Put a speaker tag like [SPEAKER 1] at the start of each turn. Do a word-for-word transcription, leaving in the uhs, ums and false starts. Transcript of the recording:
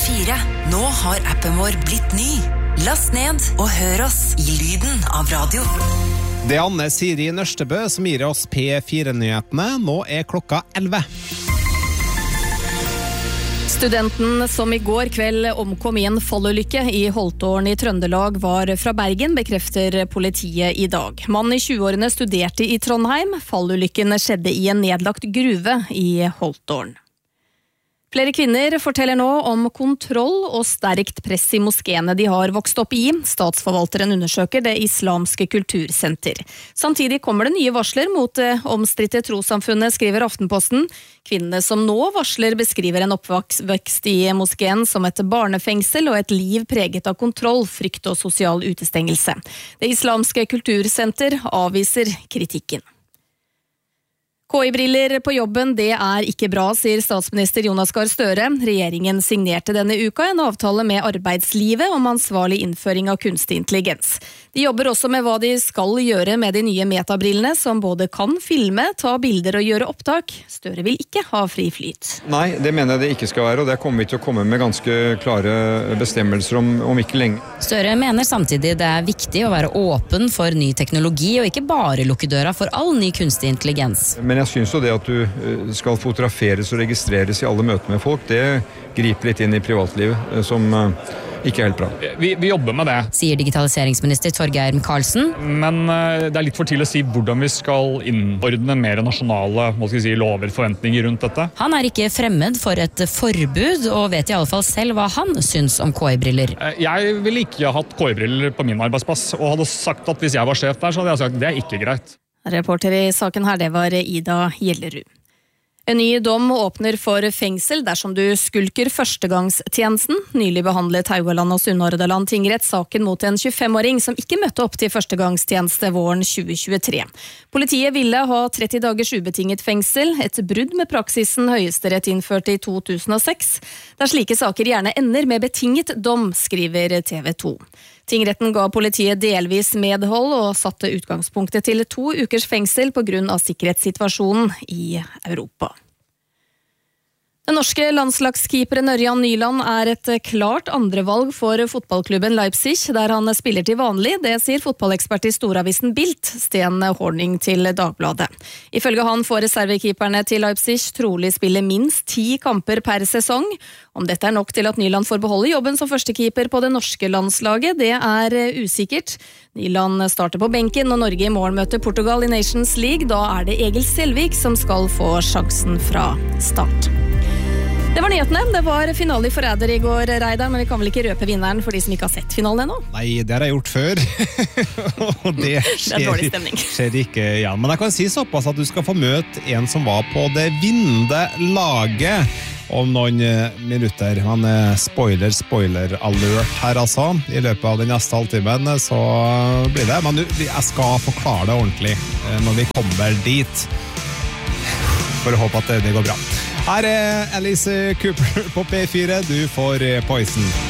[SPEAKER 1] fire. Nå har appen vår blitt ny. Last ned og hør oss i lyden av radio.
[SPEAKER 2] Det er Anne Siri Nørstebø som gir oss P fire-nyhetene. Nå er klokka elleve.
[SPEAKER 3] Studenten som i går kveld omkom i en fallulykke i Holtålen i Trøndelag var fra Bergen, bekrefter politiet i dag. Mannen i tjueårene studerte i Trondheim. Fallulykken skjedde i en nedlagt gruve i Holtålen. Flere kvinner forteller nå om kontroll og sterkt press i moskéene de har vokst opp i. Statsforvalteren undersøker Det islamske kultursenter. Samtidig kommer det nye varsler mot det omstridte trossamfunnet, skriver Aftenposten. Kvinnene som nå varsler beskriver en oppvekst i moskeen som et barnefengsel og et liv preget av kontroll, frykt og sosial utestengelse. Det islamske kultursenter avviser kritikken. K I-briller på jobben, det er ikke bra, sier statsminister Jonas Gahr Støre. Regjeringen signerte denne uka en avtale med arbeidslivet om ansvarlig innføring av kunstig intelligens. De jobber også med hva de skal gjøre med de nye metabrillene, som både kan filme, ta bilder og gjøre opptak. Støre vil ikke ha fri flyt.
[SPEAKER 4] Nei, det mener jeg det ikke skal være, og det kommer vi til å komme med ganske klare bestemmelser om, om ikke lenge.
[SPEAKER 5] Støre mener samtidig det er viktig å være åpen for ny teknologi, og ikke bare lukke døra for all ny kunstig intelligens.
[SPEAKER 4] Men jeg synes jo det at du skal fotograferes og registreres i alle møter med folk, det griper litt inn i privatlivet, som ikke er helt bra.
[SPEAKER 6] Vi, vi jobber med det.
[SPEAKER 5] Sier digitaliseringsminister Torgeir Micaelsen.
[SPEAKER 6] Men det er litt for tidlig å si hvordan vi skal innordne mer nasjonale hva skal vi si, lover, forventninger rundt dette.
[SPEAKER 5] Han er ikke fremmed for et forbud, og vet i alle fall selv hva han syns om K I-briller.
[SPEAKER 6] Jeg ville ikke ha hatt K I-briller på min arbeidsplass, og hadde sagt at hvis jeg var sjef der, så hadde jeg sagt det er ikke greit.
[SPEAKER 3] Reporter i saken her, det var Ida Gjellerud. En ny dom åpner for fengsel dersom du skulker førstegangstjenesten. Nylig behandlet Haugaland og Sunnhordland tingrett saken mot en tjuefem-åring som ikke møtte opp til førstegangstjeneste våren tjue tjuetre. Politiet ville ha tretti dagers ubetinget fengsel, et brudd med praksisen Høyesterett innførte i to tusen og seks, der slike saker gjerne ender med betinget dom, skriver T V to. Tingretten ga politiet delvis medhold og satte utgangspunktet til to ukers fengsel på grunn av sikkerhetssituasjonen i Europa. Den norske landslagskeeperen Ørjan Nyland er et klart andrevalg for fotballklubben Leipzig, der han spiller til vanlig. Det sier fotballekspert i storavisen Bild, Sten Horning til Dagbladet. Ifølge han får reservekeeperne til Leipzig trolig spille minst ti kamper per sesong. Om dette er nok til at Nyland får beholde jobben som førstekeeper på det norske landslaget, det er usikkert. Nyland starter på benken, og Norge i morgen møter Portugal i Nations League. Da er det Egil Selvik som skal få sjansen fra start. Det var nyhetene. Det var finale i Forræder i går, Reidar, men vi kan vel ikke røpe vinneren for de som ikke har sett finalen ennå?
[SPEAKER 2] Nei, det har jeg gjort før. Og det skjer,
[SPEAKER 3] det er dårlig stemning.
[SPEAKER 2] Skjer ikke igjen. Men jeg kan si såpass at du skal få møte en som var på det vinnende laget om noen minutter. Han er spoiler, spoiler alert her altså. I løpet av den neste halvtimen så blir det. Men jeg skal forklare det ordentlig når vi kommer dit. For å håpe at det går bra. Her er Alice Cooper på P fire. Du får Poison.